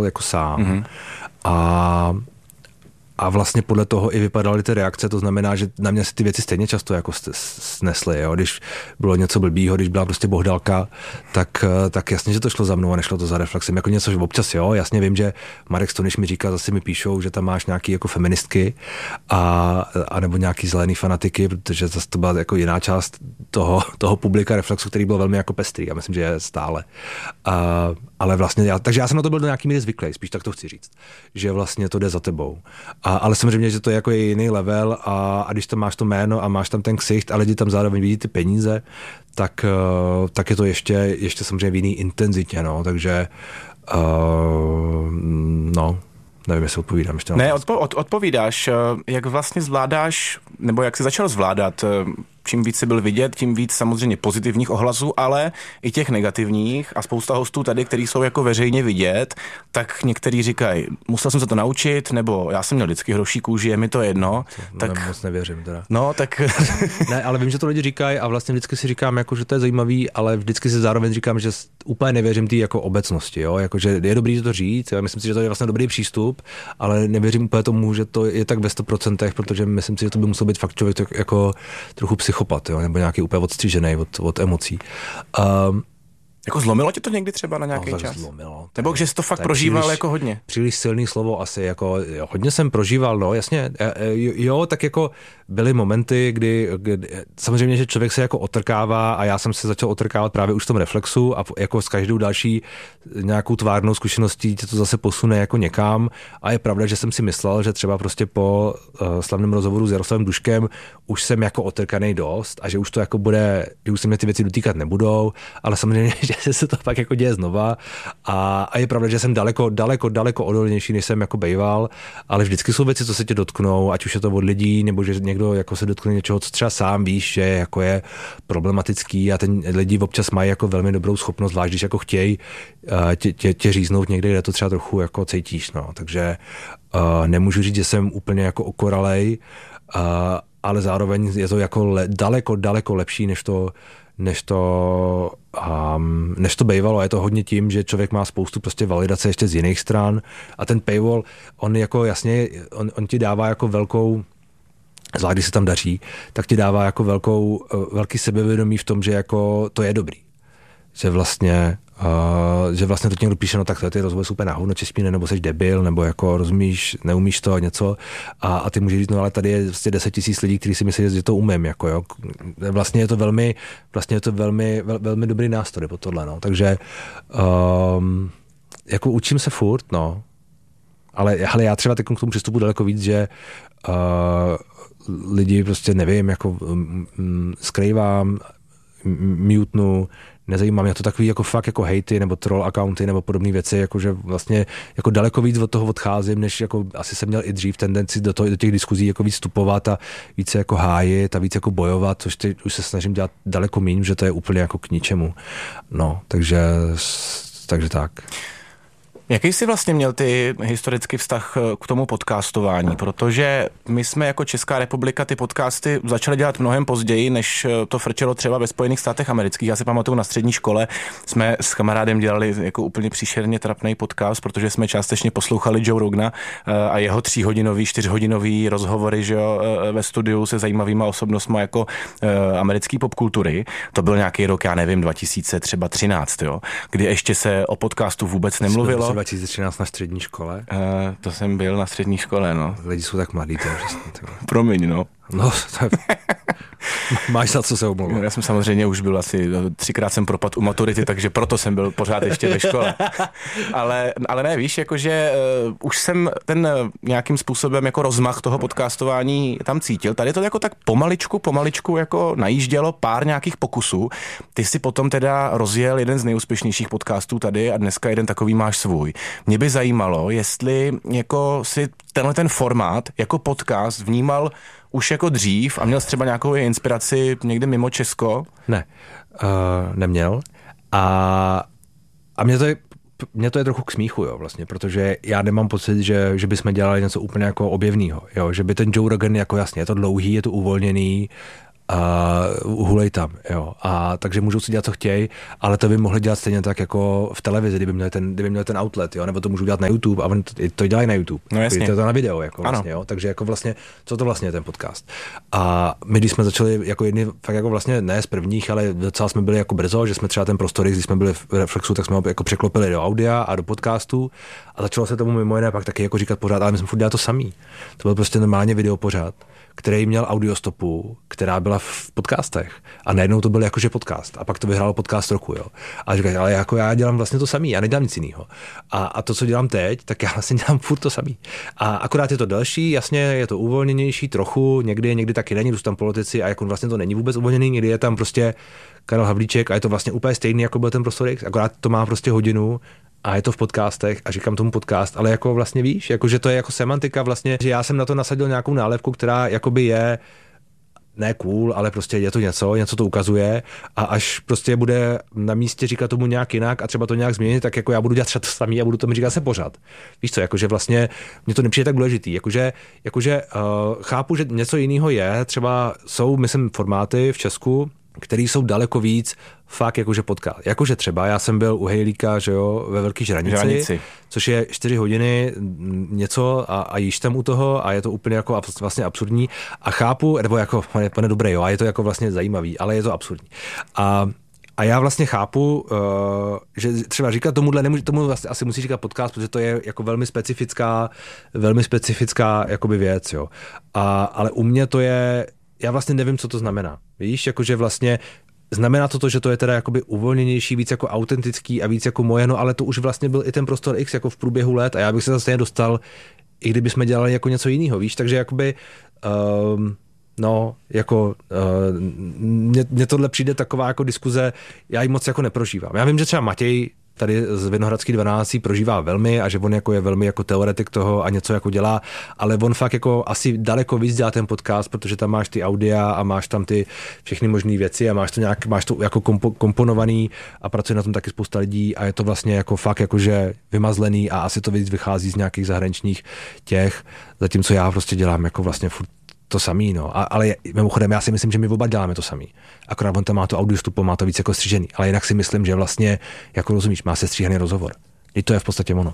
dělal jako sám. A vlastně podle toho i vypadaly ty reakce, to znamená, že na mě se ty věci stejně často jako snesly, jo. Když bylo něco blbýho, když byla prostě bohdalka, tak jasně, že to šlo za mnou a nešlo to za Reflexem. Jako něco, že občas jo, jasně vím, že Marek Stoniš mi říká, zase mi píšou, že tam máš nějaký jako feministky a nebo nějaký zelený fanatiky, protože zase to byla jako jiná část toho publika Reflexu, který byl velmi jako pestrý a myslím, že je stále. Ale vlastně, takže já jsem na to byl do nějaký míry zvyklý, spíš tak to chci říct, že vlastně to jde za tebou. Ale samozřejmě, že to je jako jiný level a když tam máš to jméno a máš tam ten ksicht a lidi tam zároveň vidí ty peníze, tak je to ještě samozřejmě v jiný intenzitě, no, takže nevím, jestli odpovídám ještě. Ne, odpovídáš, jak vlastně zvládáš, nebo jak jsi začal zvládat, čím víc jsi byl vidět, tím víc samozřejmě pozitivních ohlasů, ale i těch negativních a spousta hostů tady, kteří jsou jako veřejně vidět, tak někteří říkají, musel jsem se to naučit, nebo já jsem měl vždycky hroší kůži, je mi to jedno. Tak moc nevěřím teda. No, tak... Ne, ale vím, že to lidi říkají a vlastně vždycky si říkám, jako, že to je zajímavý, ale vždycky si zároveň říkám, že úplně nevěřím té jako obecnosti, jo? Jako, že je dobrý to říct, já myslím si, že to je vlastně dobrý přístup, ale nevěřím úplně tomu, že to je tak ve 100%, protože myslím si, že to by musel být fakt člověk jako trochu psychopat, jo? Nebo nějaký úplně odstřížený od emocí. Jako zlomilo tě to někdy třeba na nějaký čas? Zlomilo. Nebo že jsi to fakt prožíval jako hodně? Příliš silný slovo asi, jako jo, hodně jsem prožíval, no jasně, jo, tak jako byly momenty, kdy samozřejmě, že člověk se jako otrkává a já jsem se začal otrkávat právě už v tom Reflexu a jako s každou další nějakou tvárnou zkušeností tě to zase posune jako někam a je pravda, že jsem si myslel, že třeba prostě po slavném rozhovoru s Jaroslavem Duškem už jsem jako otrkanej dost a že už to jako bude, že už se mě ty věci dotýkat nebudou, ale samozřejmě, že se to pak jako děje znova a je pravda, že jsem daleko odolnější, než jsem jako bejval, ale vždycky jsou věci, co se tě dotknou, ať už je to od lidí, nebo že někdo jako se dotkne něčeho, co třeba sám víš, že jako je problematický a ten lidi občas mají jako velmi dobrou schopnost, zvlášť když jako chtějí tě říznout někde, kde to třeba trochu jako cítíš, no. Takže nemůžu říct, že jsem úplně jako okoralej, ale zároveň je to jako daleko lepší, než to bejvalo. A je to hodně tím, že člověk má spoustu prostě validace ještě z jiných stran a ten paywall, on jako jasně, on ti dává jako velkou, zvlášť když se tam daří, tak ti dává jako velký sebevědomí v tom, že jako to je dobrý. Že vlastně to někdo píše, no tak ty rozhovory jsou úplně na hovno, Čespíne, nebo seš debil, nebo jako rozumíš, neumíš to a něco a ty můžeš říct, no ale tady je vlastně 10 000 lidí, kteří si myslí, že to umím, jako jo. Vlastně je to velmi dobrý nástroj po tohle, no. Takže jako učím se furt, no. Ale já třeba teď k tomu přistupu daleko víc, že lidi prostě nevím, jako skrývám, mutenu, nezajímá mě to takový jako fakt jako hejty nebo troll accounty nebo podobné věci, jakože vlastně jako daleko víc od toho odcházím, než jako asi jsem měl i dřív tendenci do těch diskuzí jako víc vstupovat a více jako hájit a víc jako bojovat, což teď už se snažím dělat daleko méně, že to je úplně jako k ničemu. No, takže tak. Jaký jsi vlastně měl ty historický vztah k tomu podcastování? Protože my jsme jako Česká republika ty podcasty začali dělat mnohem později, než to frčelo třeba ve Spojených státech amerických. Já si pamatuju, na střední škole jsme s kamarádem dělali jako úplně příšerně trapný podcast, protože jsme částečně poslouchali Joe Rogana a jeho 3hodinový, 4hodinový rozhovory, že jo, ve studiu se zajímavýma osobnostma jako americké popkultury. To byl nějaký rok, já nevím, 2013, jo, kdy ještě se o podcastu vůbec nemluvilo. 2013 na střední škole? To jsem byl na střední škole, no. Lidi jsou tak mladí, to je přesně. Promiň, no. No, máš za co se omlouvat. Já jsem samozřejmě už byl asi 3krát jsem propad u maturity, takže proto jsem byl pořád ještě ve škole. Ale ne, víš, jakože už jsem ten nějakým způsobem jako rozmach toho podcastování tam cítil. Tady to jako tak pomaličku jako najíždělo pár nějakých pokusů. Ty si potom teda rozjel jeden z nejúspěšnějších podcastů tady a dneska jeden takový máš svůj. Mě by zajímalo, jestli jako si tenhle ten formát jako podcast vnímal už jako dřív a měl jsi třeba nějakou inspiraci někde mimo Česko? Ne, neměl. A mě to je trochu k smíchu, jo, vlastně, protože já nemám pocit, že bychom dělali něco úplně jako objevného, jo, že by ten Joe Rogan, jako jasně, je to dlouhý, je to uvolněný, hulej tam, jo. A takže můžou si dělat, co chtějí, ale to by mohli dělat stejně tak jako v televizi, kdyby měli ten outlet, jo, nebo to můžou dělat na YouTube a oni to dělají na YouTube. No jasně. To na video, jako vlastně, jo. Takže jako vlastně, co to vlastně je ten podcast. A my, když jsme začali jako jedni, fakt jako vlastně ne z prvních, ale docela jsme byli jako brzo, že jsme třeba ten prostor, když jsme byli v Reflexu, tak jsme ho jako překlopili do audia a do podcastu a začalo se tomu mimo jiné pak taky jako říkat pořád, ale my jsme furt dělali to samý. To byl prostě normálně video pořád, který měl audiostopu, která byla v podcastech. A najednou to byl jakože podcast. A pak to vyhrálo podcast roku, jo. A říkají, ale jako já dělám vlastně to samý, já nedělám nic jiného. A to, co dělám teď, tak já vlastně dělám furt to samý. A akorát je to delší, jasně, je to uvolněnější trochu, někdy taky není, jsou tam politici a jako vlastně to není vůbec uvolněný, někdy je tam prostě Karel Havlíček a je to vlastně úplně stejný, jako byl ten Prostor X, akorát to má prostě hodinu a je to v podcastech a říkám tomu podcast, ale jako vlastně víš, jako že to je jako semantika vlastně, že já jsem na to nasadil nějakou nálepku, která jakoby je ne cool, ale prostě je to něco to ukazuje a až prostě bude na místě říkat tomu nějak jinak a třeba to nějak změnit, tak jako já budu dělat třeba to samý a budu tomu říkat se pořád. Víš co, jakože vlastně mě to nepřijde tak důležitý, jakože chápu, že něco jiného je, třeba jsou, myslím, formáty v Česku, který jsou daleko víc fakt jakože podcast. Jakože třeba já jsem byl u Hejlíka, že jo, ve Velký Žranici, což je 4 hodiny něco a jíš tam u toho a je to úplně jako vlastně absurdní a chápu, nebo jako, pane dobré, jo, a je to jako vlastně zajímavý, ale je to absurdní. A já vlastně chápu, že třeba říkat tomu vlastně asi musí říkat podcast, protože to je jako velmi specifická jakoby věc, jo. Ale u mě to je, já vlastně nevím, co to znamená. Víš, jakože vlastně znamená to, že to je teda jakoby uvolněnější, víc jako autentický a víc jako moje, no ale to už vlastně byl i ten Prostor X jako v průběhu let a já bych se zase dostal, i kdyby jsme dělali jako něco jiného, víš, takže jakoby mně tohle přijde taková jako diskuze, já ji moc jako neprožívám. Já vím, že třeba Matěj tady z Vinohradský 12 prožívá velmi a že on jako je velmi jako teoretik toho a něco jako dělá, ale on fakt jako asi daleko víc dělá ten podcast, protože tam máš ty audia a máš tam ty všechny možné věci a máš to jako komponovaný a pracuje na tom taky spousta lidí a je to vlastně jako fakt jakože vymazlený a asi to víc vychází z nějakých zahraničních těch, zatímco já prostě dělám jako vlastně furt to samý, no. Ale mimochodem já si myslím, že my oba děláme to samý. Akorát on tam má to audiostupo, má to víc jako střížený. Ale jinak si myslím, že vlastně, jako rozumíš, má se stříhaný rozhovor. I to je v podstatě ono.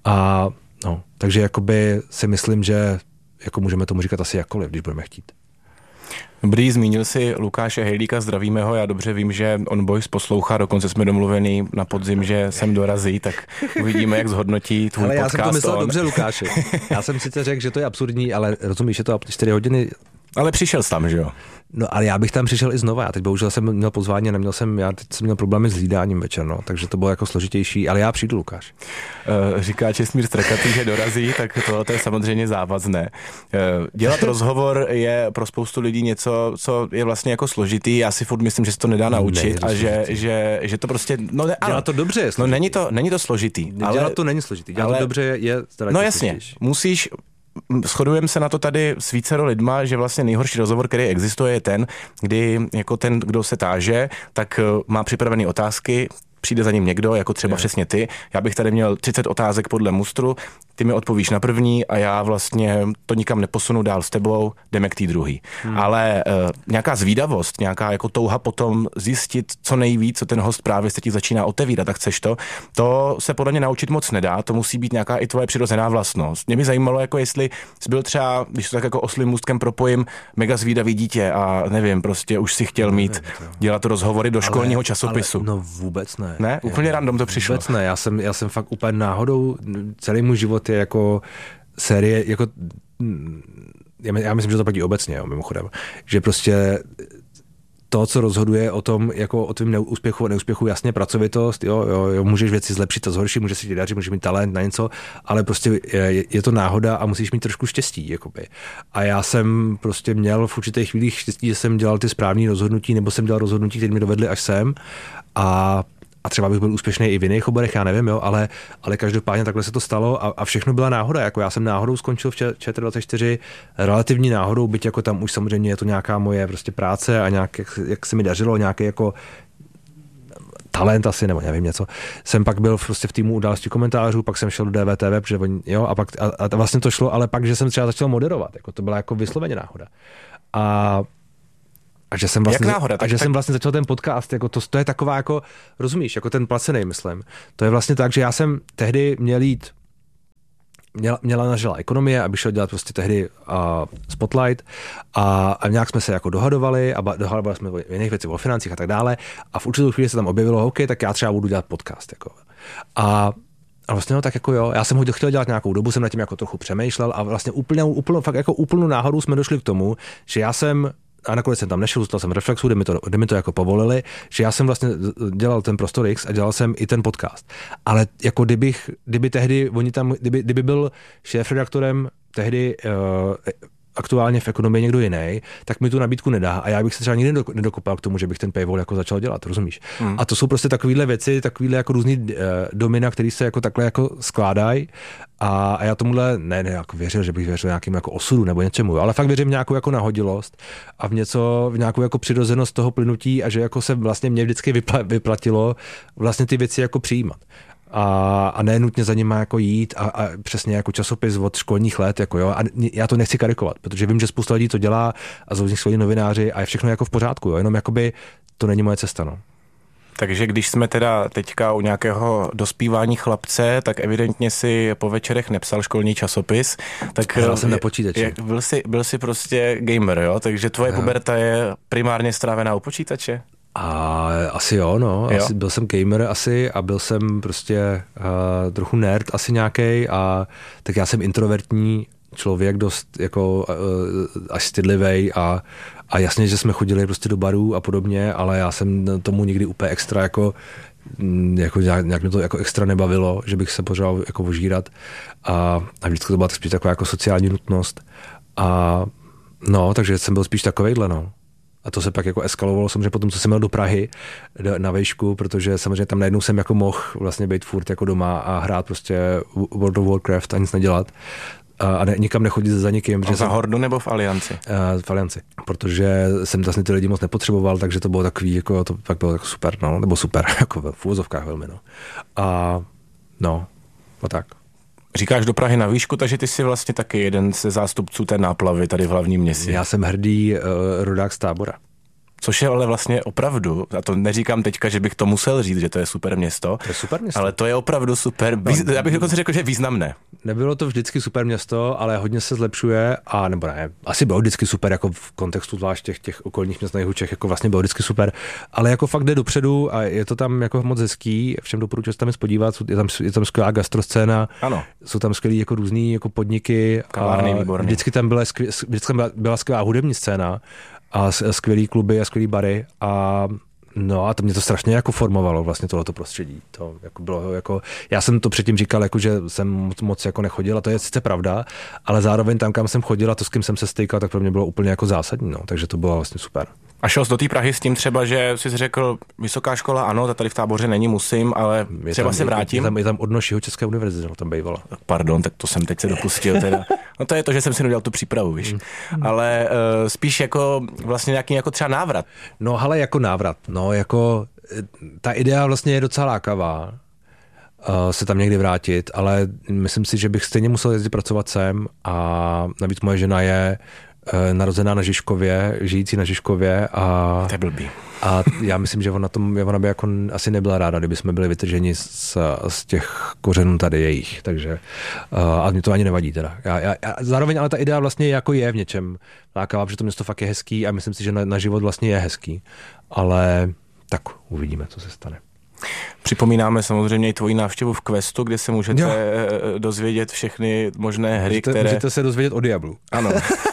A no, takže jakoby si myslím, že jako můžeme tomu říkat asi jakkoliv, když budeme chtít. Dobrý, zmínil si Lukáše Hejlíka, zdravíme ho, já dobře vím, že On Boys poslouchá, dokonce jsme domluvený na podzim, že sem dorazí, tak uvidíme, jak zhodnotí tvůj podcast. Ale já jsem to myslel dobře, Lukáši. Já jsem sice řekl, že to je absurdní, ale rozumíš, že to 4 hodiny. Ale přišel jsi tam, že jo? No, ale já bych tam přišel i znova. Já teď bohužel jsem měl pozvání, já teď jsem měl problémy s hlídáním večer, no, takže to bylo jako složitější, ale já přijdu, Lukáš. Říká Čestmír Strakatý, že dorazí, tak tohle je samozřejmě závazné. Dělat rozhovor je pro spoustu lidí něco, co je vlastně jako složitý. Já si furt myslím, že se to nedá naučit a že to prostě dělat to dobře je složitý. No není to složitý. Dělat to není složitý. Dělat to dobře je no jasně, musíš. Shodujeme se na to tady s vícero lidma, že vlastně nejhorší rozhovor, který existuje, je ten, kdy jako ten, kdo se táže, tak má připravené otázky, přijde za ním někdo, jako třeba přesně ty. Já bych tady měl 30 otázek podle mustru, ty mi odpovíš na první a já vlastně to nikam neposunu dál s tebou, jdeme k té druhý. Ale nějaká zvídavost, nějaká jako touha potom zjistit co nejvíc, co ten host právě se ti začíná otevírat a chceš to se podle mě naučit moc nedá, to musí být nějaká i tvoje přirozená vlastnost. Mě by zajímalo, jako jestli jsi byl třeba, když to tak jako oslím můstkem propojím, mega zvídavý dítě a nevím, prostě už si chtěl dělat rozhovory do školního časopisu. No vůbec ne. Ne? Úplně random to přišlo. Vůbec ne, já jsem fakt úplně náhodou, celý můj život je jako série, jako já myslím, že to platí obecně, jo, mimochodem, že prostě to, co rozhoduje o tom, jako o tvým úspěchu a neúspěchu, jasně pracovitost, jo, můžeš věci zlepšit a zhoršit, můžeš si dařit, můžeš mít talent na něco, ale prostě je to náhoda a musíš mít trošku štěstí, jakoby. A já jsem prostě měl v určitých chvílích štěstí, že jsem dělal ty správné rozhodnutí, nebo jsem dělal rozhodnutí, které mě dovedly až sem a třeba bych byl úspěšný i v jiných oborech, já nevím, jo, ale každopádně takhle se to stalo a všechno byla náhoda, jako já jsem náhodou skončil v ČT24, relativní náhodou, byť jako tam už samozřejmě je to nějaká moje prostě práce a nějak, jak se mi dařilo, nějaký jako talent asi, nebo nevím něco. Jsem pak byl prostě v týmu Události komentářů, pak jsem šel do DVTV, protože jo, a pak a vlastně to šlo, ale pak, že jsem třeba začal moderovat, jako to byla jako vysloveně náhoda. A že jsem vlastně, Jak náhoda? Jsem vlastně začal ten podcast, jako to je taková jako, rozumíš, jako ten placený, myslím. To je vlastně tak, že já jsem tehdy měla nažila ekonomie, aby šel dělat prostě tehdy Spotlight a nějak jsme se jako dohadovali a dohadovali jsme o jiných věcech, o financích a tak dále a v určitou chvíli se tam objevilo, OK, tak já třeba budu dělat podcast. Jako. A vlastně no tak jako jo, já jsem ho chtěl dělat nějakou dobu, jsem nad tím jako trochu přemýšlel a vlastně úplnou náhodou jsme došli k tomu, že já jsem a nakonec jsem tam nešel, zůstal jsem v Reflexu, kde mi to jako povolili, že já jsem vlastně dělal ten Prostor X a dělal jsem i ten podcast. Ale jako kdyby tehdy, kdyby byl šéfredaktorem tehdy aktuálně v ekonomii někdo jiný, tak mi tu nabídku nedá a já bych se třeba nikdy nedokopal k tomu, že bych ten paywall jako začal dělat, rozumíš? A to jsou prostě takovýhle věci, takovýhle jako různý domina, který se jako takhle jako skládají a já tomuhle ne jako věřil, že bych věřil nějakým jako osudu nebo něčemu, ale fakt věřím v nějakou jako nahodilost a v nějakou jako přirozenost toho plynutí a že jako se vlastně mě vždycky vyplatilo vlastně ty věci jako přijímat. A ne nutně za nima jako jít a přesně jako časopis od školních let, jako jo, a já to nechci karikovat, protože vím, že spousta lidí to dělá a jsou z nich svoji novináři a je všechno jako v pořádku, jo, jenom jakoby to není moje cesta, no. Takže když jsme teda teďka u nějakého dospívání chlapce, tak evidentně si po večerech nepsal školní časopis. Tak já jsem na počítači. Byl jsi prostě gamer, jo? Takže tvoje puberta je primárně strávená u počítače? A asi jo, no. Asi byl jsem gamer asi a byl jsem prostě trochu nerd asi nějakej a tak já jsem introvertní člověk, dost jako až stydlivej a jasně, že jsme chodili prostě do barů a podobně, ale já jsem tomu nikdy úplně extra jako nějak mě to jako extra nebavilo, že bych se pořád jako ožírat a vždycky to byla spíš taková jako sociální nutnost a no, takže jsem byl spíš takovejhle, no. A to se pak jako eskalovalo samozřejmě potom, co jsem měl do Prahy na vejšku, protože samozřejmě tam najednou jsem jako mohl vlastně být furt jako doma a hrát prostě World of Warcraft a nic nedělat. A nikam nechodit za nikým. A za Hordu nebo v Alianci? V Alianci, protože jsem vlastně ty lidi moc nepotřeboval, takže to bylo takový, jako, to pak bylo jako super, no, nebo super, jako v úvozovkách velmi, no. A tak. Říkáš do Prahy na výšku, takže ty jsi vlastně taky jeden ze zástupců té náplavy tady v hlavním městě. Já jsem hrdý rodák z Tábora. Což je ale vlastně opravdu, a to neříkám teďka, že bych to musel říct, že to je super město. To je super město. Ale to je opravdu super, já bych dokonce řekl, že významné. Nebylo to vždycky super město, ale hodně se zlepšuje a nebo ne, asi bylo vždycky super, jako v kontextu zvlášť těch okolních měst na jihu Čech, jako vlastně bylo vždycky super, ale jako fakt jde dopředu a je to tam jako moc hezký, všem doporučuji se tam podívat, je tam skvělá gastroscéna, ano. Jsou tam skvělý jako různý jako podniky, kavárny výborný. Vždycky tam byla skvělá hudební scéna a skvělý kluby a skvělý bary a to mě to strašně jako formovalo vlastně tohleto prostředí. To jako bylo jako, já jsem to předtím říkal, jako, že jsem moc jako nechodil a to je sice pravda, ale zároveň tam, kam jsem chodil a to, s kým jsem se stýkal, tak pro mě bylo úplně jako zásadní, no, takže to bylo vlastně super. A šel jsi do té Prahy s tím třeba, že jsi řekl, vysoká škola, ano, tady v Táboře není, musím, ale třeba se vrátím. Je tam odnož Jihočeské univerzity, tam bývala. Pardon, tak to jsem teď se dopustil teda. No to je to, že jsem si nedělal tu přípravu, víš. Ale spíš jako vlastně nějaký jako třeba návrat. No hele, jako návrat, no jako ta idea vlastně je docela lákavá se tam někdy vrátit, ale myslím si, že bych stejně musel jezdit pracovat sem a navíc moje žena je narozená na Žižkově, žijící na Žižkově a... To je blbý. A já myslím, že ona by jako asi nebyla ráda, kdyby jsme byli vytrženi z těch kořenů tady jejich, takže a mě to ani nevadí teda. Zároveň ale ta idea vlastně jako je v něčem lákavá, protože to město fakt je hezký a myslím si, že na život vlastně je hezký, ale tak uvidíme, co se stane. Připomínáme samozřejmě i tvoji návštěvu v Questu, kde se můžete dozvědět všechny možné hry, které... Můžete se dozvědět o Diablu. Ano.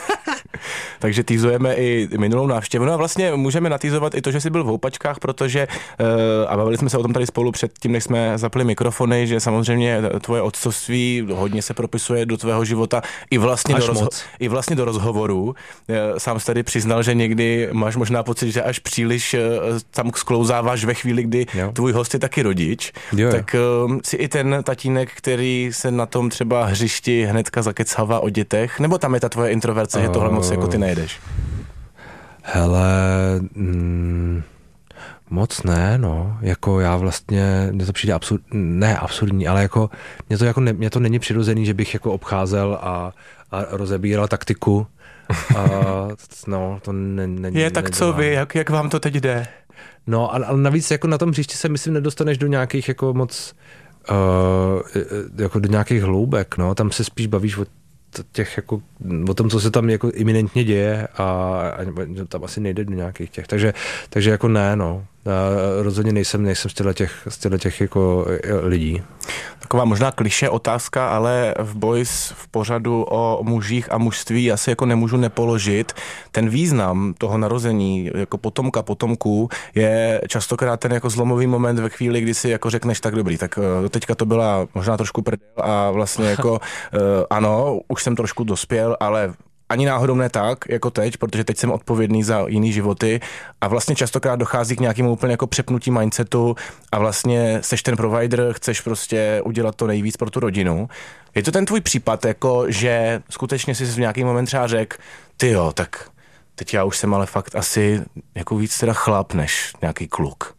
Takže týzujeme i minulou návštěvu. No a vlastně můžeme natýzovat i to, že jsi byl v Houpačkách, protože, a bavili jsme se o tom tady spolu předtím, než jsme zapli mikrofony, že samozřejmě tvoje otcovství hodně se propisuje do tvého života i vlastně do rozhovorů. Sám jsi tady přiznal, že někdy máš možná pocit, že až příliš tam sklouzáváš ve chvíli, kdy tvůj host je taky rodič. Jo. Tak si i ten tatínek, který se na tom třeba hřišti hnedka zakecává o dětech, nebo tam je ta tvoje introverce, že tohle moc jako ty nejdeš? Hele, Moc ne, no, jako já vlastně, mně to přijde absurdní, ale jako, mně to není přirozený, že bych jako obcházel a rozebíral taktiku. No, to není. Je, tak co vy, jak vám to teď jde? No, ale navíc jako na tom příště se myslím nedostaneš do nějakých jako moc, jako do nějakých hloubek, no, tam se spíš bavíš o tom, co se tam jako iminentně děje a tam asi nejde do nějakých těch, takže jako ne, no. Rozhodně nejsem z těch jako lidí. Taková možná klišé otázka, ale v Boys v pořadu o mužích a mužství asi jako nemůžu nepoložit. Ten význam toho narození jako potomků je častokrát ten jako zlomový moment ve chvíli, kdy si jako řekneš tak dobrý, tak teďka to byla možná trošku prdel a vlastně jako ano, už jsem trošku dospěl, ale ani náhodou ne tak, jako teď, protože teď jsem odpovědný za jiný životy a vlastně častokrát dochází k nějakému úplně jako přepnutí mindsetu a vlastně seš ten provider, chceš prostě udělat to nejvíc pro tu rodinu. Je to ten tvůj případ, jako že skutečně si v nějaký moment třeba řekl, tyjo, tak teď já už jsem ale fakt asi jako víc teda chlap než nějaký kluk.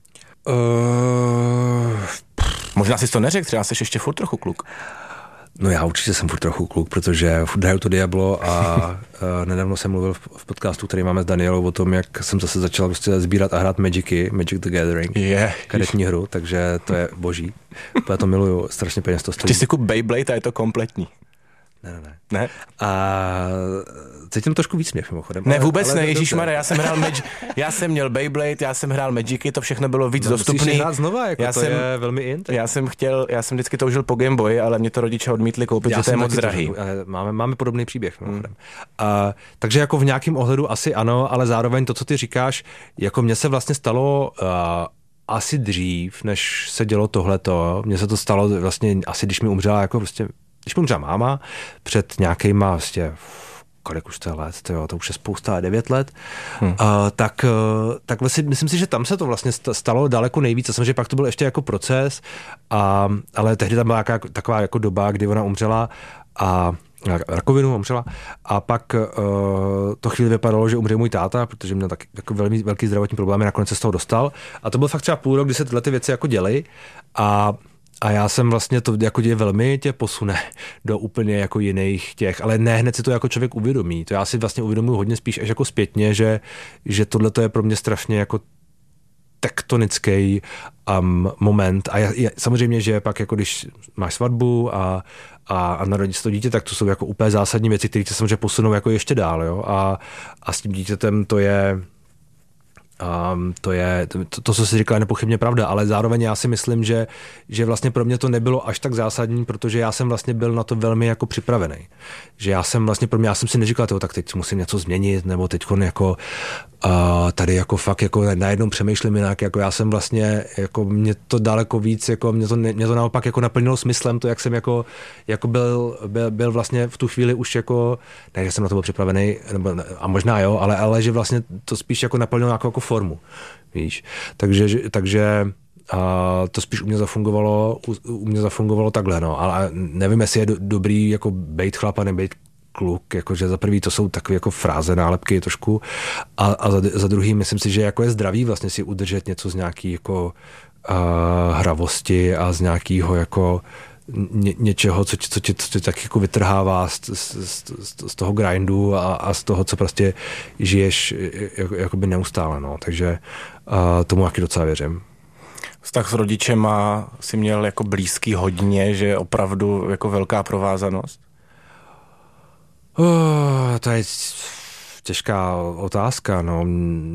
Možná jsi to neřekl, třeba jsi ještě furt trochu kluk. No já určitě jsem furt trochu kluk, protože furt hraju to Diablo a nedávno jsem mluvil v podcastu, který máme s Danielou, o tom, jak jsem zase začal prostě sbírat a hrát Magic the Gathering, karetní hru, takže to je boží. Já to miluju, strašně peněz to stojí. Ty si kup Beyblade a je to kompletní. Ne. A cítím trošku výsměch mimochodem. Ne, vůbec ne, ježišmarja, já jsem měl Beyblade, já jsem hrál Magicy, to všechno bylo víc dostupný. Musíš hrát znova, jako to je velmi in. Já jsem vždycky toužil po Game Boy, ale mě to rodiče odmítli koupit, že to je moc drahý. Máme podobný příběh mimochodem. Takže jako v nějakém ohledu asi ano, ale zároveň to, co ty říkáš, jako mně se vlastně stalo asi dřív, než se dělo tohleto. Mně se to stalo vlastně asi, když mi umřela máma před nějakýma vlastně, kolik už to je let, to už je spousta, 9 let, tak vlastně, myslím si, že tam se to vlastně stalo daleko nejvíc. A samozřejmě pak to byl ještě jako proces, ale tehdy tam byla taková jako doba, kdy ona umřela a rakovinu umřela a pak to chvíli vypadalo, že umře můj táta, protože měl tak jako velmi velký zdravotní problémy, nakonec se z toho dostal. A to byl fakt třeba půl rok, kdy se tyhle ty věci jako děly a já jsem vlastně to jako velmi tě posune do úplně jako jiných těch, ale ne hned si to jako člověk uvědomí. To já si vlastně uvědomuji hodně spíš až jako zpětně, že tohle je pro mě strašně jako tektonický moment. A samozřejmě, že pak jako když máš svatbu a narodí se to dítě, tak to jsou jako úplně zásadní věci, které se samozřejmě posunou jako ještě dál. Jo? A s tím dítětem to je to, co jsi říkal, je nepochybně pravda, ale zároveň já si myslím, že vlastně pro mě to nebylo až tak zásadní, protože já jsem vlastně byl na to velmi jako připravený. Že já jsem si neříkal, tak teď musím něco změnit, nebo teď jako tady jako fakt jako najednou přemýšlím jinak, jako já jsem vlastně, jako mě to daleko víc, jako mě to naopak jako naplnilo smyslem, to jak jsem jako byl vlastně v tu chvíli už jako, ne, že jsem na to byl připravený, a možná jo, ale že vlastně to spíš jako naplnilo jako formu, víš. Takže to spíš u mě zafungovalo takhle, no, ale nevím, jestli je dobrý jako bejt chlapa, nebejt kluk, jakože za prvý to jsou takové jako fráze, nálepky trošku a za druhý myslím si, že jako je zdravý vlastně si udržet něco z nějaký jako hravosti a z nějakého jako něčeho, co tě tak jako vytrhává z toho grindu a z toho, co prostě žiješ jakoby neustále, no. Takže tomu taky docela věřím. Vztah s rodičema si měl jako blízký hodně, že je opravdu jako velká provázanost? To je těžká otázka, no.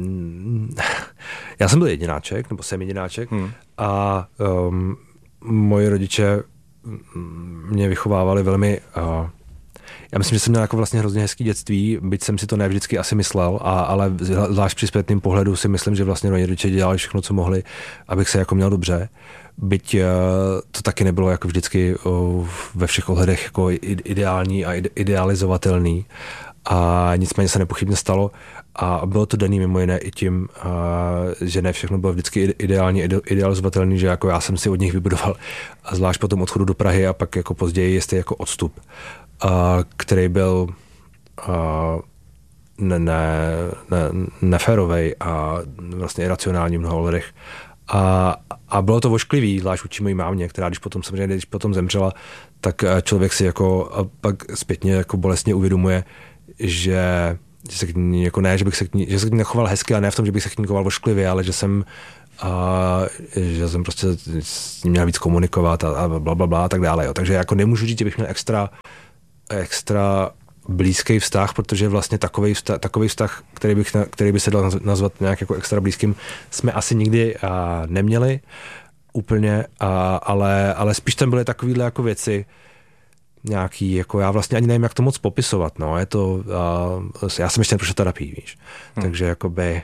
Já jsem byl jedináček, nebo jsem jedináček a moji rodiče mě vychovávali velmi, já myslím, že jsem měl jako vlastně hrozně hezký dětství, byť jsem si to ne vždycky asi myslel, ale zvlášť při zpětným pohledu si myslím, že vlastně rodiče dělali všechno, co mohli, abych se jako měl dobře. Byť to taky nebylo jako vždycky ve všech ohledech jako ideální a idealizovatelný. A nicméně se nepochybně stalo a bylo to daný mimo jiné i tím, že ne všechno bylo vždycky ideálně idealizovatelný, že jako já jsem si od nich vybudoval a zvlášť po tom odchodu do Prahy a pak jako později jestli jako odstup, který byl neférovej a vlastně iracionální v mnoha ohledech. A bylo to ošklivý, zvlášť vůči mojí mámě, která když potom zemřela, tak člověk si jako a pak zpětně jako bolestně uvědomuje, že se k ní jako ne, že se k ní nechoval hezky, a ne v tom, že bych se k ní choval ošklivě, ale že jsem prostě s ním měl víc komunikovat a blablabla a tak dále. Jo. Takže jako nemůžu říct, že bych měl extra blízký vztah, protože vlastně takový vztah, který by se dal nazvat nějak jako extra blízkým, jsme asi nikdy neměli úplně, ale spíš tam byly takovýhle jako věci nějaký, jako já vlastně ani nevím, jak to moc popisovat, no, je to, já jsem ještě neprošel terapii, víš, takže jakoby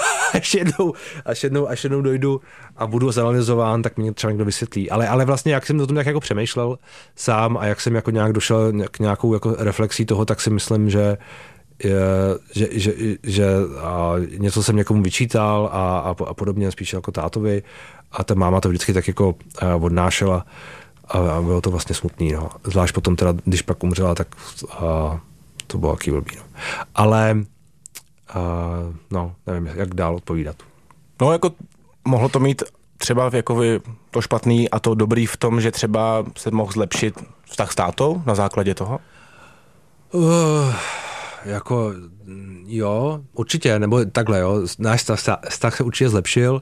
až jednou dojdu a budu zanalyzován, tak mě třeba někdo vysvětlí. Ale vlastně, jak jsem o tom tak jako přemýšlel sám a jak jsem jako nějak došel k nějakou jako reflexí toho, tak si myslím, že něco jsem někomu vyčítal a podobně, spíš jako tátovi, a ta máma to vždycky tak jako odnášela a bylo to vlastně smutný. No. Zvlášť potom teda, když pak umřela, tak to bylo jaký blbý. No. Ale no, nevím, jak dál odpovídat. No, jako mohlo to mít třeba jako to špatný a to dobrý v tom, že třeba se mohl zlepšit vztah s tátou na základě toho? Jako jo, určitě, nebo takhle, jo. Náš vztah se určitě zlepšil,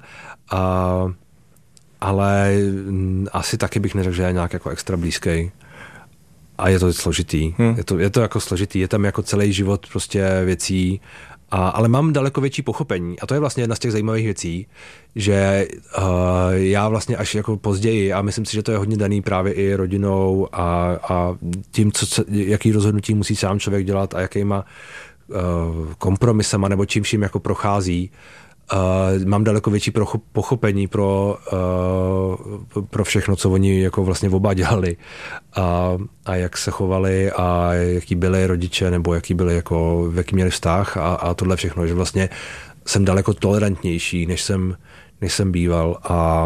ale asi taky bych neřekl, že je nějak jako extra blízký. A je to složitý. Je to jako složitý. Je tam jako celý život prostě věcí, ale mám daleko větší pochopení. A to je vlastně jedna z těch zajímavých věcí, že já vlastně až jako později, a myslím si, že to je hodně daný právě i rodinou a tím, jaký rozhodnutí musí sám člověk dělat a jakýma kompromisama nebo čím vším jako prochází. Mám daleko větší pochopení pro všechno, co oni jako vlastně oba dělali a jak se chovali a jaký byli rodiče nebo jaký jaký měli vztah a tohle všechno, že vlastně jsem daleko tolerantnější, než jsem býval a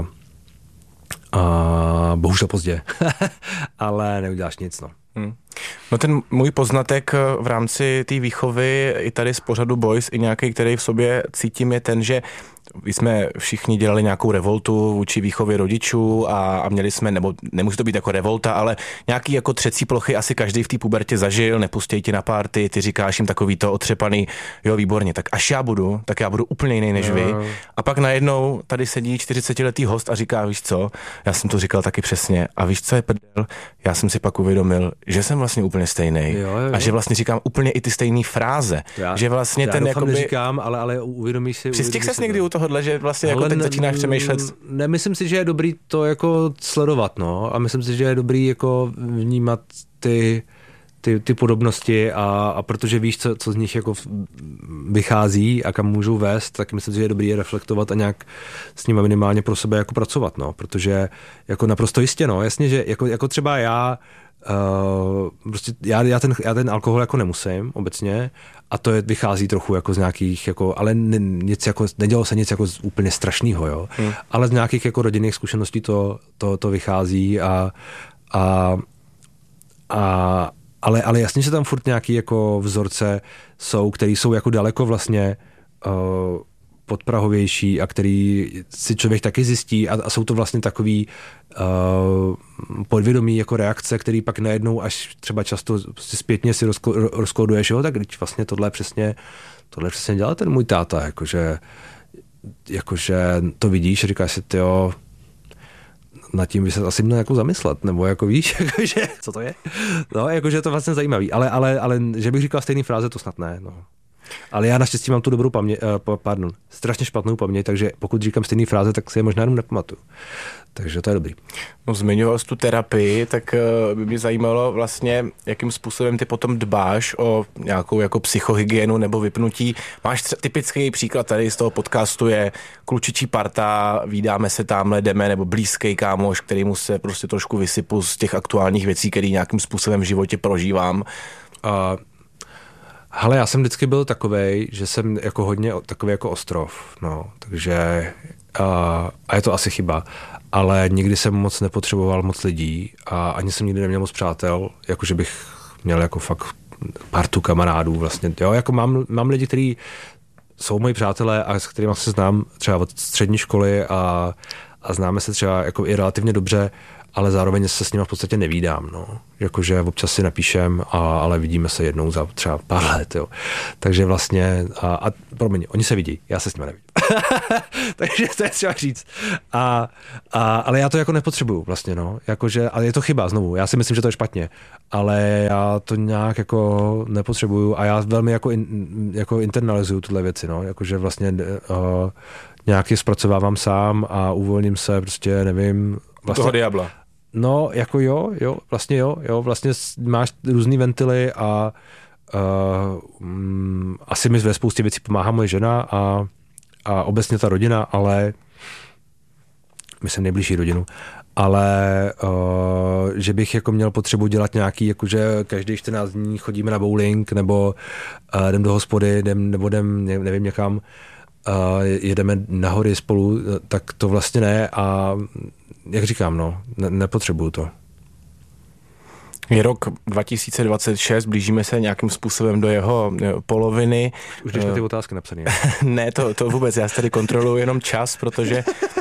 bohužel pozdě, ale neuděláš nic, no. No ten můj poznatek v rámci té výchovy i tady z pořadu Boys, i nějaký, který v sobě cítím, je ten, že jsme všichni dělali nějakou revoltu vůči výchově rodičů a měli jsme, nebo nemusí to být jako revolta, ale nějaký jako třecí plochy asi každý v té pubertě zažil, nepustěj ti na party, ty říkáš jim takový to otřepaný, jo výborně, tak až já budu úplně jiný než vy. A pak najednou tady sedí 40letý host a říká, víš co, já jsem to říkal taky přesně a víš co je prdel, já jsem si pak uvědomil, že jsem vlastně úplně stejnej a že vlastně říkám úplně i ty stejné fráze, že vlastně ten jakoby... neříkám, ale uvědomíš si... Přistihl ses někdy u tohohle, že vlastně jako teď začínáš přemýšlet? Myslím si, že je dobrý to jako sledovat, no, a myslím si, že je dobrý jako vnímat ty podobnosti a protože víš, co z nich jako vychází a kam můžou vést, tak myslím si, že je dobrý je reflektovat a nějak s nimi minimálně pro sebe jako pracovat, no, protože jako naprosto jistě, no, jasně, že jako třeba já prostě já ten alkohol jako nemusím obecně a to vychází trochu jako z nějakých jako, ale nic jako, nedělo se nic jako úplně strašného, jo, ale z nějakých jako rodinných zkušeností to vychází ale jasně, že tam furt nějaký jako vzorce jsou, který jsou jako daleko vlastně podprahovější a který si člověk taky zjistí a jsou to vlastně takový podvědomí jako reakce, který pak najednou až třeba často zpětně si rozkoduješ, jo, tak když vlastně tohle přesně dělal ten můj táta, jakože to vidíš a říkáš si, tyjo, nad tím by se asi měl jako zamyslet, nebo jako víš, jakože, co to je? No, jakože je to vlastně zajímavý, ale že bych říkal stejný fráze, to snad ne, no. Ale já naštěstí mám tu dobrou paměť, strašně špatnou paměť, takže pokud říkám stejný fráze, tak si je možná jenom nepamatuju. Takže to je dobrý. No, zmiňoval jsi tu terapii, tak by mě zajímalo vlastně, jakým způsobem ty potom dbáš o nějakou jako psychohygienu nebo vypnutí. Máš typický příklad tady z toho podcastu je klučičí parta, vídáme se tamhle, jdeme, nebo blízký kámoš, kterýmu se prostě trošku vysypu z těch aktuálních věcí, který nějakým způsobem v životě prožívám. Hele, já jsem vždycky byl takovej, že jsem jako hodně takový jako ostrov, no, takže a je to asi chyba, ale nikdy jsem moc nepotřeboval moc lidí a ani jsem nikdy neměl moc přátel, jakože bych měl jako fakt partu kamarádů vlastně, jo, jako mám lidi, kteří jsou moji přátelé a s kterými se znám třeba od střední školy a známe se třeba jako i relativně dobře, ale zároveň se s nimi v podstatě nevídám, no. Jakože občas si napíšem, ale vidíme se jednou za třeba pár let, jo. Takže vlastně, a promiň, oni se vidí, já se s nimi nevidím. Takže to je třeba říct. Ale já to jako nepotřebuju vlastně, no. Jakože, ale je to chyba znovu, já si myslím, že to je špatně, ale já to nějak jako nepotřebuju a já velmi jako internalizuju tyhle věci, no. Jakože vlastně nějak je zpracovávám sám a uvolním se, prostě nevím. Vlastně, toho diabla. No, jako jo, vlastně máš různý ventily a asi mi ve spoustě věcí pomáhá moje žena a obecně ta rodina, ale myslím nejbližší rodinu, ale že bych jako měl potřebu dělat nějaký, jakože každý 14 dní chodíme na bowling, nebo jdem do hospody, nevím někam, jedeme na hory spolu, tak to vlastně ne a jak říkám, no, nepotřebuju to. Je rok 2026, blížíme se nějakým způsobem do jeho poloviny. Už jdeš na ty otázky napsané. Ne, to vůbec, já tady kontroluji jenom čas, protože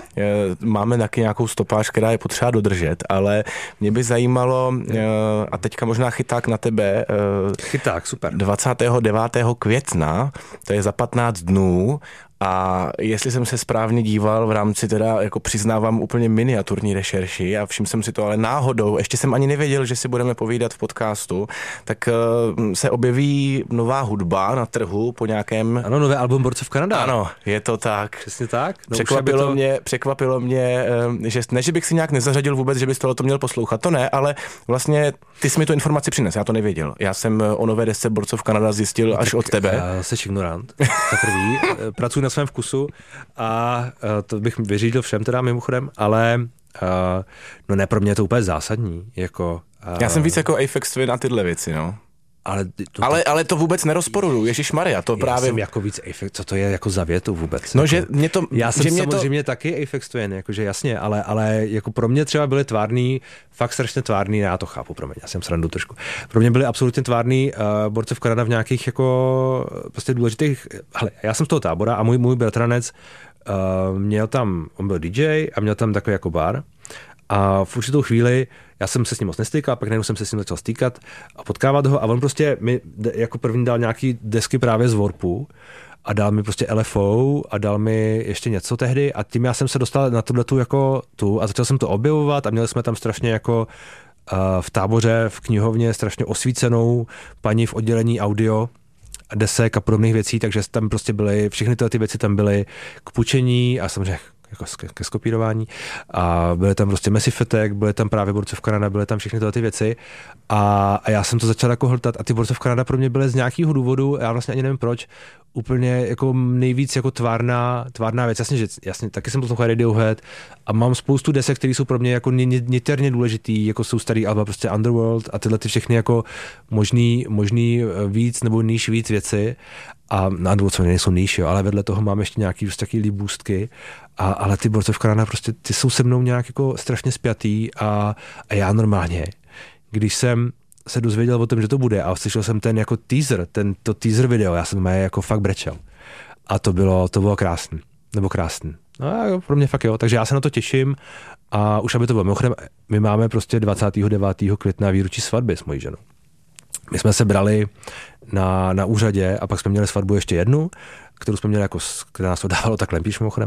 máme taky nějakou stopáž, která je potřeba dodržet, ale mě by zajímalo, a teďka možná chyták na tebe. Chyták, super. 29. května, to je za 15 dnů, a jestli jsem se správně díval v rámci teda, jako přiznávám, úplně miniaturní rešerši a všiml jsem si to, ale náhodou, ještě jsem ani nevěděl, že si budeme povídat v podcastu, tak se objeví nová hudba na trhu po nějakém... Ano, nové album Borcov Kanada. Ano, je to tak. Přesně tak. No, překvapilo mě, že ne, že bych si nějak nezařadil vůbec, že bys tohle měl poslouchat, to ne, ale vlastně ty jsi mi tu informaci přines, já to nevěděl. Já jsem o nové desce Borcov Kanada zjistil až od tebe. Já jsi ignorant, za prvý. Pracuji na svém vkusu a to bych vyřídil všem teda mimochodem, ale no ne, pro mě je to úplně zásadní. Jako, já jsem víc jako Aphex Twin a tyhle věci, no. Ale to vůbec nerozporuju, ježišmarja, to právě... Já jsem jako víc Aphex, co to je jako za větu vůbec? No, jako, že mě to... Já jsem samozřejmě taky Aphex Twin, jakože jasně, ale jako pro mě třeba byly tvárný, fakt strašně tvárný, já to chápu, promiň, já jsem srandu trošku. Pro mě byly absolutně tvárný Borcov Kanada v nějakých jako prostě důležitých... Hele, já jsem z toho Tábora a můj bratranec měl tam, on byl DJ a měl tam takový jako bar. A v určitou chvíli já jsem se s ním moc nestýkal, pak najednou jsem se s ním začal stýkat a potkávat ho a on prostě mi jako první dal nějaký desky právě z Warpu a dal mi prostě LFO a dal mi ještě něco tehdy a tím já jsem se dostal na tohletu jako tu a začal jsem to objevovat a měli jsme tam strašně jako v Táboře, v knihovně strašně osvícenou paní v oddělení audio desek a podobných věcí, takže tam prostě byly, všechny ty věci tam byly k půjčení a samozřejmě jako ke skopírování a byly tam prostě Mesifetek, byly tam právě Borcov Kanada, byly tam všechny tyhle ty věci a já jsem to začal jako hltat a ty Borcov Kanada pro mě byly z nějakého důvodu, já vlastně ani nevím proč, úplně jako nejvíc jako tvárná věc. Jasně, taky jsem poslouchal Radiohead a mám spoustu desek, které jsou pro mě jako niterně důležitý, jako jsou starý alba prostě Underworld a tyhle ty všechny jako možný víc nebo níž víc věci a na Underworld nejsou níž, jo, ale vedle toho mám ještě nějaký prostě taky líbůstky ale ty Borcov Kanada prostě ty jsou se mnou nějak jako strašně spjatý a já normálně, když jsem se dozvěděl o tom, že to bude a slyšel jsem ten jako to teaser video, já jsem jako fakt brečel. A to bylo krásný. No pro mě fakt jo, takže já se na to těším a už aby to bylo. Mimochodem, my máme prostě 29. května výročí svatby s mojí ženou. My jsme se brali na úřadě a pak jsme měli svatbu ještě jednu, kterou jsme měli jako, která nás oddávala tak lempíš mimochodem,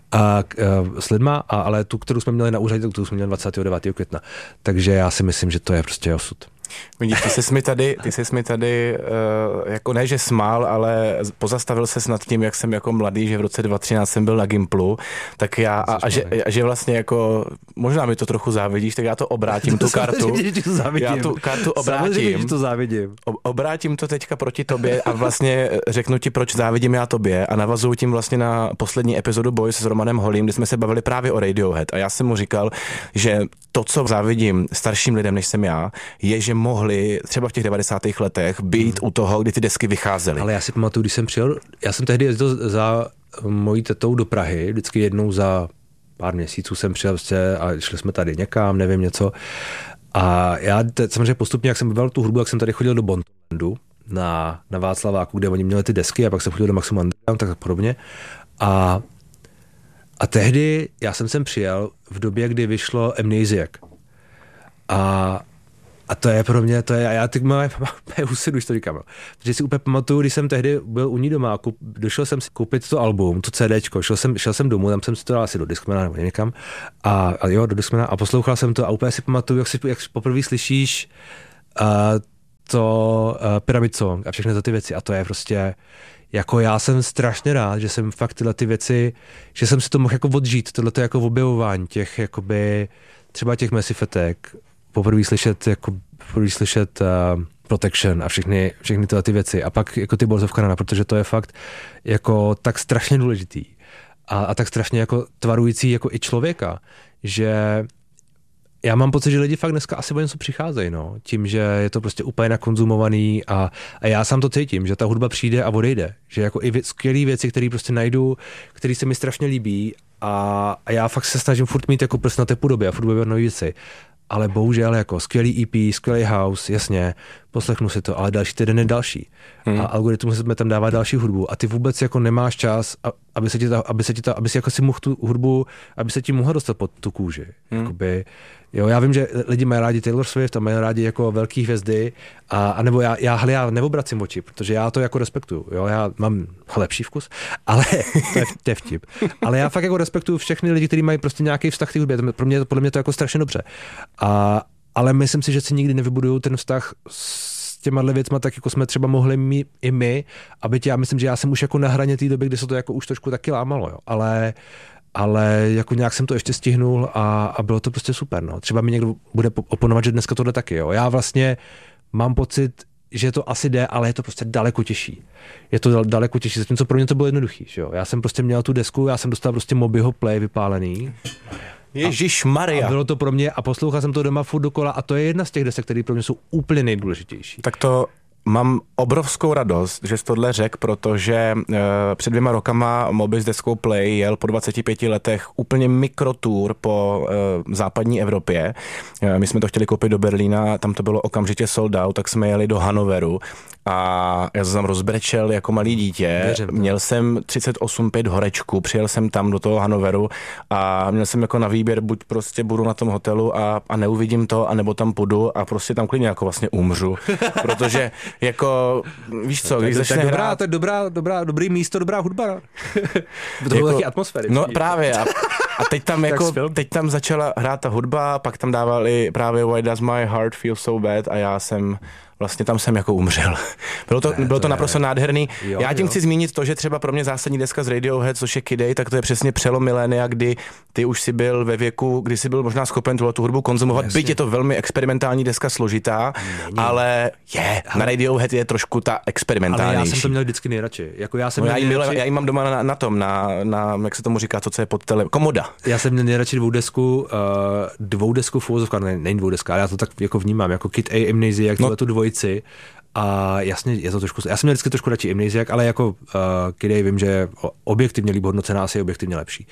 s lidma, ale tu, kterou jsme měli na úřadě, tu jsme měli 29. května. Takže já si myslím, že to je prostě osud. Vidíš, ty jsi mi tady jako ne, že smál, ale pozastavil ses nad tím, jak jsem jako mladý, že v roce 2013 jsem byl na Gimplu, tak já, že vlastně jako, možná mi to trochu závidíš, tak já to obrátím, tu kartu. Já tu kartu obrátím. To závidím. Obrátím to teďka proti tobě a vlastně řeknu ti, proč závidím já tobě a navazuju tím vlastně na poslední epizodu Boys s Romanem Holým, kdy jsme se bavili právě o Radiohead a já jsem mu říkal, že to, co závidím starším lidem, než jsem já, je, že mohli třeba v těch 90. letech být u toho, kdy ty desky vycházely. Ale já si pamatuju, když jsem přijel, já jsem tehdy jezdil za mojí tetou do Prahy, vždycky jednou za pár měsíců jsem přijel a šli jsme tady někam, nevím něco. A já samozřejmě postupně, jak jsem byl tu hudbu, jak jsem tady chodil do Bontonlandu na Václaváku, kde oni měli ty desky a pak jsem chodil do Maximum Underground, tak podobně. A tehdy já jsem sem přijel v době, kdy vyšlo Amnesiac. A to je pro mě, já teď mám husidu, když to říkám. Protože si úplně pamatuju, když jsem tehdy byl u ní doma, došel jsem si koupit to album, to CDčko, šel jsem domů, tam jsem si to dal asi do Discmana nebo někam, a do Discmana a poslouchal jsem to a úplně si pamatuju, jak poprvé slyšíš to Pyramid Song a všechny ty věci a to je prostě, jako já jsem strašně rád, že jsem fakt tyhle ty věci, že jsem si to mohl jako odžít, tohleto jako objevování těch jakoby, třeba těch Massive Attack, poprvé slyšet Protection a všechny tyhle ty věci a pak jako ty Boys of Canada, protože to je fakt jako tak strašně důležitý a tak strašně jako tvarující jako i člověka, že já mám pocit, že lidi fakt dneska asi o něco přicházejí, no, tím, že je to prostě úplně nakonzumovaný a já sám to cítím, že ta hudba přijde a odejde, že jako i skvělý věci, které prostě najdu, které se mi strašně líbí a já fakt se snažím furt mít jako prst na té podobě a furt objevovat nové věci. Ale bohužel jako skvělý EP, skvělý house, jasně, poslechnu si to, ale další týden je další. A algoritmus jsme tam dává další hudbu a ty vůbec jako nemáš čas, aby si jako si mohl tu hudbu, aby se ti mohla dostat pod tu kůži. Jakoby, jo, já vím, že lidi mají rádi Taylor Swift a mají rádi jako velký hvězdy a nebo já neobracím oči, protože já to jako respektuju. Jo, já mám lepší vkus, ale to je vtip. Ale já fakt jako respektuju všechny lidi, kteří mají prostě nějaký vztah k té hudbě. Podle mě to jako strašně dobře. Ale myslím si, že si nikdy nevybudují ten vztah s těma věcma, tak jako jsme třeba mohli mít i my, já myslím, že já jsem už jako na hraně té doby, kdy se to jako už trošku taky lámalo, jo. Ale jako nějak jsem to ještě stihnul a bylo to prostě super, no. Třeba mi někdo bude oponovat, že dneska tohle taky, jo. Já vlastně mám pocit, že to asi jde, ale je to prostě daleko těžší. Je to daleko těžší, zatímco pro mě to bylo jednoduchý, jo. Já jsem prostě měl tu desku, já jsem dostal prostě Mobyho Play vypálený. Ježišmarja. A bylo to pro mě a poslouchal jsem to doma furt dokola a to je jedna z těch desek, které pro mě jsou úplně nejdůležitější. Tak to mám obrovskou radost, že jsi tohle řekl, protože před 2 rokama Moby s deskou Play jel po 25 letech úplně mikrotour po západní Evropě. My jsme to chtěli koupit do Berlína, tam to bylo okamžitě sold out, tak jsme jeli do Hannoveru a já jsem tam rozbrečel jako malý dítě. Měl jsem 38,5 horečku, přijel jsem tam do toho Hannoveru a měl jsem jako na výběr, buď prostě budu na tom hotelu a neuvidím to, anebo tam půjdu a prostě tam klidně jako vlastně umřu, protože jako, víš co, když začne hrát... To je dobrý místo, dobrá hudba. To jako, taky atmosféry. No právě a teď tam začala hrát ta hudba, pak tam dávali právě Why Does My Heart Feel So Bad a já jsem vlastně tam jsem jako umřel. Bylo to naprosto nádherný. Já tím chci zmínit to, že třeba pro mě zásadní deska z Radiohead, což je Kid A, tak to je přesně přelom milénia, kdy ty už si byl ve věku, kdy si byl možná schopen tu hudbu konzumovat. Byť je to velmi experimentální deska, složitá, ale na Radiohead je trošku ta experimentálnější. Ale já jsem to měl vždycky nejradši. Jako já ji mám doma na tom, na jak se tomu říká, to, co je pod komoda. Já jsem měl nejradši dvoudesku v uvozovkách, není dvoudeska, ale já to tak jako vnímám, jako Kid A, Amnesiac, tu dvojici. A jasně, je to trošku, já jsem měl vždycky trošku radši Amnesiac, ale jako Kid A vím, že je objektivně líp hodnocená, asi je objektivně lepší.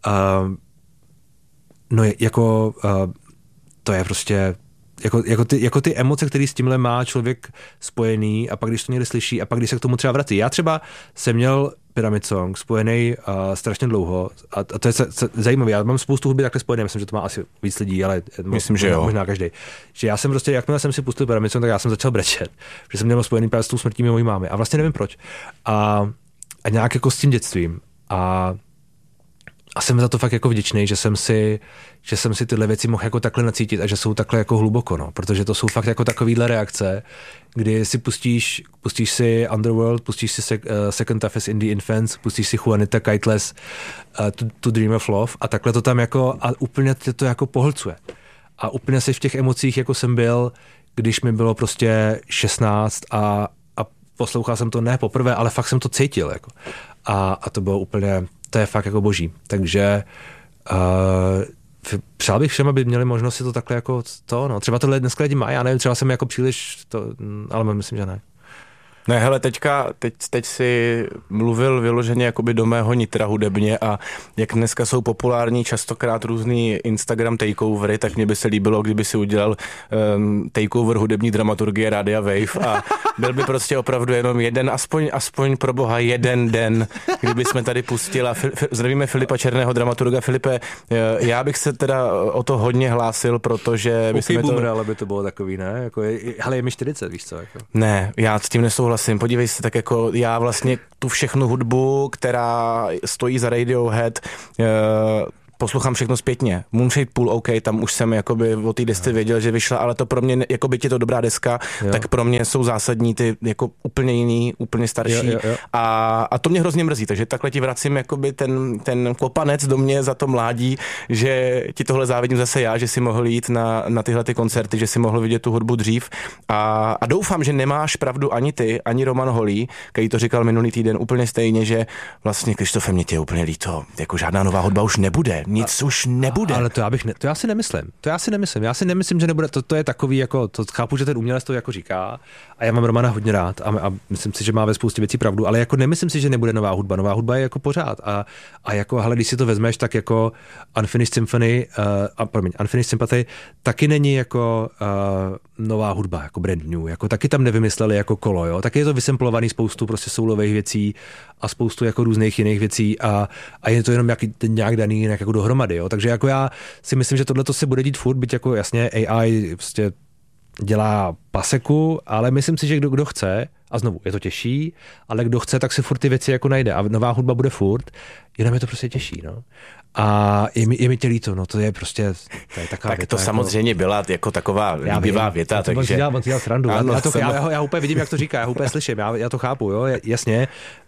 To je prostě jako ty emoce, které s tímhle má člověk spojený a pak když to někde slyší a pak když se k tomu třeba vrací. Já třeba jsem měl Pyramid Song spojený strašně dlouho a to je zajímavé. Já mám spoustu hudby takhle spojené, myslím, že to má asi víc lidí, ale myslím, že jo. Možná každý. Že já jsem prostě, jakmile jsem si pustil Pyramid Song, tak já jsem začal brečet, že jsem měl spojený právě s tou smrtí mojí mámy a vlastně nevím proč. A nějak jako s tím dětstvím a jsem za to fakt jako vděčný, že jsem si tyhle věci mohl jako takhle nacítit a že jsou takhle jako hluboko, no, protože to jsou fakt jako takovýhle reakce, kdy si pustíš si Underworld, pustíš si Second Toughest Indie Infants, pustíš si Juanita Kiteless, To Dream of Love a takhle to tam jako a úplně to jako pohlcuje. A úplně si v těch emocích jako jsem byl, když mi bylo prostě 16 a poslouchal jsem to ne poprvé, ale fakt jsem to cítil jako. A to bylo úplně, to je fakt jako boží. Takže přál bych všem, aby měli možnost si to takhle jako to, no. Třeba tohle dneska lidi mají, já nevím, třeba jsem jako příliš to, ale myslím, že ne. Ne, hele, teď si mluvil vyloženě jakoby do mého nitra hudebně a jak dneska jsou populární častokrát různý Instagram takeovery, tak mně by se líbilo, kdyby si udělal takeover hudební dramaturgie Rádia Wave a byl by prostě opravdu jenom jeden, aspoň pro boha jeden den, kdyby jsme tady pustila. Zdravíme Filipa Černého, dramaturga. Filipe, já bych se teda o to hodně hlásil, protože by jsme to... ale by to bylo takový, ne? Jako ale je mi 40, víš co? Jako. Ne, já s tím nesouhlasím. Podívej se, tak jako já vlastně tu všechnu hudbu, která stojí za Radiohead, poslouchám všechno zpětně. Moonshade Pool, OK, tam už jsem jakoby o té desce věděl, že vyšla, ale to pro mě, jako byť je to dobrá deska, tak pro mě jsou zásadní ty jako úplně jiný, úplně starší. Jo. A to mě hrozně mrzí, takže takhle ti vracím jakoby ten kopanec do mě za to mládí, že ti tohle závidím zase já, že si mohl jít na tyhle ty koncerty, že si mohl vidět tu hudbu dřív a doufám, že nemáš pravdu ani ty, ani Roman Holý, který to říkal minulý týden úplně stejně, že vlastně Krištofe, mě tě je úplně líto, jako žádná nová hudba už nebude. Nic už nebude. Ale to já si nemyslím. Já si nemyslím, že nebude. To je takový, jako, to chápu, že ten umělec to jako říká a já mám Romana hodně rád a myslím si, že má ve spoustě věcí pravdu, ale jako nemyslím si, že nebude nová hudba. Nová hudba je jako pořád a jako, hele, když si to vezmeš, tak jako Unfinished Sympathy taky není jako nová hudba, jako brand new, jako taky tam nevymysleli jako kolo, jo. Taky je to vysemplovaný spoustu prostě soulových věcí a spoustu jako různých jiných věcí a je to jenom nějak daný nějak jako dohromady, jo. Takže jako já si myslím, že tohle to se bude dít furt, byť jako jasně AI prostě dělá paseku, ale myslím si, že kdo chce, a znovu je to těžší, ale kdo chce, tak si furt ty věci jako najde a nová hudba bude furt, jenom je to prostě těžší, no. A je mi tě líto, no to je prostě, to je taková tak věta. To samozřejmě byla jako taková líbivá věta, takže... On si dělal srandu, já úplně vidím, jak to říká, já úplně slyším, já to chápu, jo, jasně.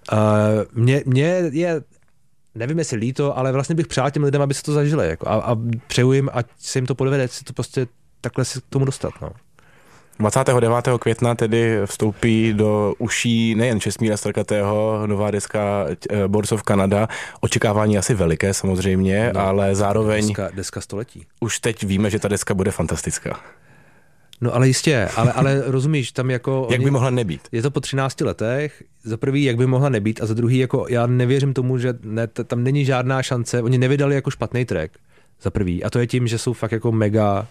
Mě je, nevím, jestli líto, ale vlastně bych přál těm lidem, aby se to zažili, jako, a přeju jim, ať se jim to podvede, si to prostě takhle si k tomu dostat, no. 29. května tedy vstoupí do uší nejen Čestmíra Strkatého nová deska Boards of Canada. Očekávání asi veliké samozřejmě, ale zároveň... Deska století. Už teď víme, že ta deska bude fantastická. No ale jistě, ale rozumíš, tam jako... Jak by mohla nebýt? Je to po 13 letech, za prvý, jak by mohla nebýt a za druhý, jako já nevěřím tomu, že tam není žádná šance, oni nevydali jako špatný track, za prvý, a to je tím, že jsou fakt jako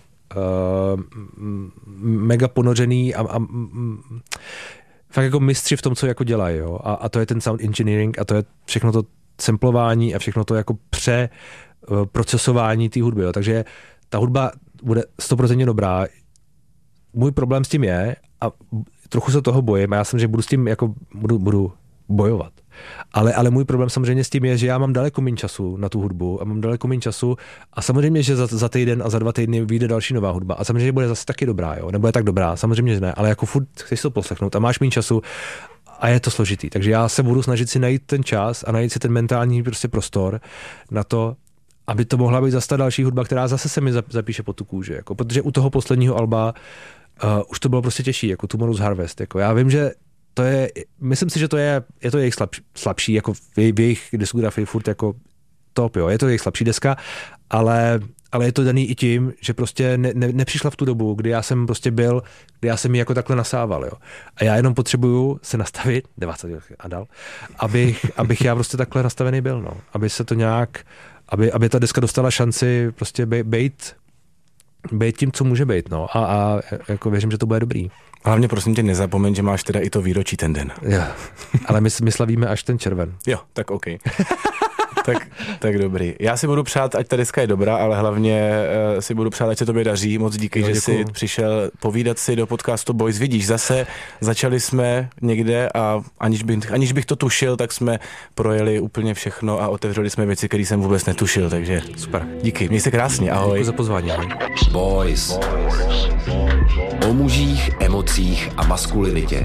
mega ponořený a fakt jako mistři v tom, co jako dělají, jo. A to je ten sound engineering a to je všechno to samplování a všechno to jako procesování té hudby, jo. Takže ta hudba bude 100% dobrá. Můj problém s tím je, a trochu se toho bojím, a já jsem, že budu s tím jako budu bojovat. Ale můj problém samozřejmě s tím je, že já mám daleko méně času na tu hudbu a mám daleko méně času a samozřejmě, že za týden a za 2 týdny vyjde další nová hudba a samozřejmě bude zase taky dobrá, jo, nebude tak dobrá, samozřejmě, že ne, ale jako furt chceš to poslechnout a máš méně času a je to složitý, takže já se budu snažit si najít ten čas a najít si ten mentální prostě prostor na to, aby to mohla být zase ta další hudba, která zase se mi zapíše pod tu kůži, jako, protože u toho posledního alba už to bylo prostě těžší, jako Tomorrow's Harvest, jako já vím, že to je, myslím si, že to je jejich slabší, jako v jejich diskografii furt jako top, jo, je to jejich slabší deska, ale je to daný i tím, že prostě nepřišla v tu dobu, kdy já jsem prostě byl, kdy já jsem ji jako takhle nasával, jo. A já jenom potřebuju se nastavit, 20 a dál, abych já prostě takhle nastavený byl, no. Aby se to nějak, aby ta deska dostala šanci prostě být tím, co může být, no. A jako věřím, že to bude dobrý. Hlavně prosím tě nezapomeň, že máš teda i to výročí ten den. Jo, ale my slavíme až ten červen. Jo, tak OK. tak dobrý. Já si budu přát, ať ta deska je dobrá, ale hlavně si budu přát, ať se tobě daří. Moc díky, že jsi přišel povídat si do podcastu Boys. Vidíš, zase začali jsme někde a aniž bych to tušil, tak jsme projeli úplně všechno a otevřeli jsme věci, které jsem vůbec netušil, takže super. Díky, měj se krásně, ahoj. Děkuji za pozvání. Ahoj. Boys. O mužích, emocích a maskulinitě.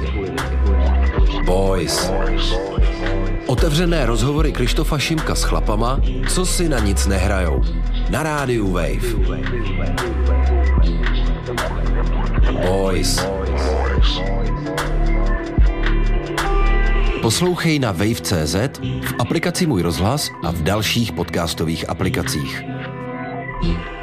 Boys. Otevřené rozhovory Krištofa Šimka s chlapama, co si na nic nehrajou. Na rádiu Wave. Boys. Poslouchej na wave.cz, v aplikaci Můj rozhlas a v dalších podcastových aplikacích.